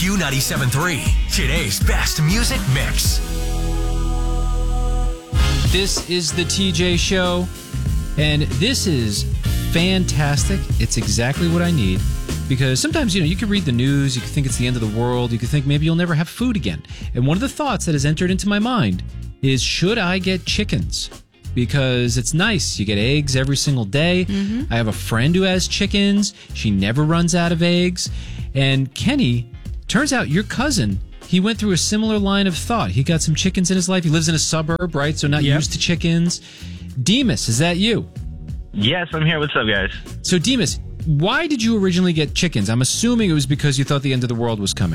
Q97.3, today's best music mix. This is the TJ Show, and this is fantastic. It's exactly what I need, because sometimes, you can read the news, you can think it's the end of the world, you can think maybe you'll never have food again. And one of the thoughts that has entered into my mind is, should I get chickens? Because it's nice. You get eggs every single day. I have a friend who has chickens. She never runs out of eggs. And Kenny, turns out your cousin, he went through a similar line of thought. He got some chickens in his life. He lives in a suburb, right? So not used to chickens. Demas, is that you? Yes, I'm here. What's up, guys? So Demas, why did you originally get chickens? I'm assuming it was because you thought the end of the world was coming.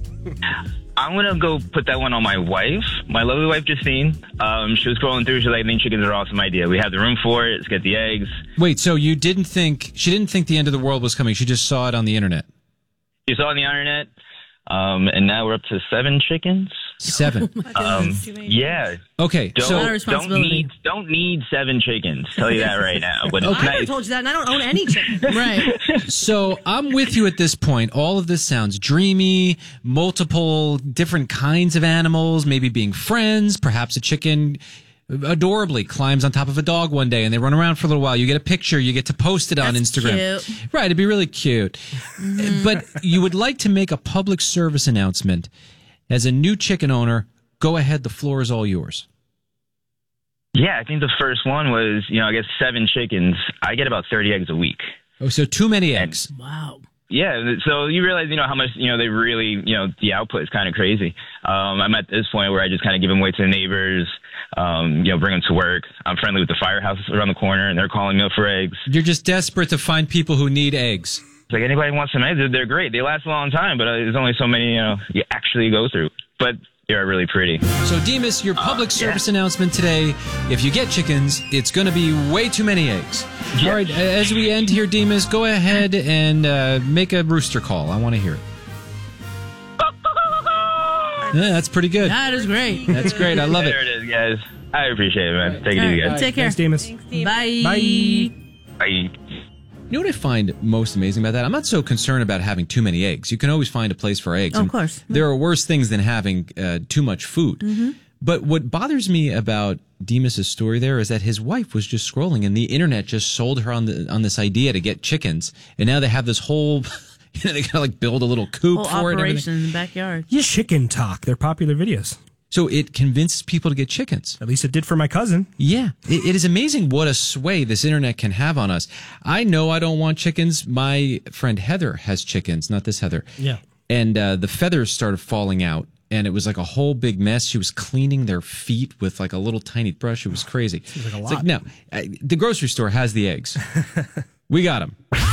I'm going to go put that one on my wife, my lovely wife, Justine. She was scrolling through. She's like, I think chickens are an awesome idea. We have the room for it. Let's get the eggs. Wait, so she didn't think the end of the world was coming. She just saw it on the internet. She saw it on the internet, and now we're up to 7 chickens. 7. Yeah. Okay, Don't need 7 chickens. Tell you that right now. But it's I nice. told you that, and I don't own any chickens. Right. So I'm with you at this point. All of this sounds dreamy, multiple different kinds of animals, maybe being friends, perhaps a chicken adorably climbs on top of a dog one day and they run around for a little while. You get a picture, you get to post it on Instagram. Cute. Right, it'd be really cute. But you would like to make a public service announcement. As a new chicken owner, go ahead, the floor is all yours. Yeah, I think the first one was, I guess 7 chickens. I get about 30 eggs a week. Oh, so too many eggs. Wow. Yeah, so you realize, how much, they really, the output is kind of crazy. I'm at this point where I just kind of give them away to the neighbors, bring them to work. I'm friendly with the firehouse around the corner, and they're calling me up for eggs. You're just desperate to find people who need eggs. It's like, anybody wants some eggs, they're great. They last a long time, but there's only so many, you actually go through. But they're really pretty. So, Demas, your public service announcement today, if you get chickens, it's going to be way too many eggs. Yes. All right, as we end here, Demas, go ahead and make a rooster call. I want to hear it. Yeah, that's pretty good. That is great. That's great. I love it. There it is, guys. I appreciate it, man. Take it easy, guys. Take care. Thanks, Demas. Bye. Bye. Bye. You know what I find most amazing about that? I'm not so concerned about having too many eggs. You can always find a place for eggs. Of course. There are worse things than having too much food. But what bothers me about Demas' story there is that his wife was just scrolling and the internet just sold her on this idea to get chickens. And now they have this whole, they gotta build a little coop Whole for it. operation in the backyard. Chicken Talk. They're popular videos. So it convinces people to get chickens. At least it did for my cousin. Yeah. It is amazing what a sway this internet can have on us. I know I don't want chickens. My friend Heather has chickens, not this Heather. Yeah. And the feathers started falling out. And it was like a whole big mess. She was cleaning their feet with a little tiny brush. It was crazy. Seems like a lot. It's no, the grocery store has the eggs. We got them.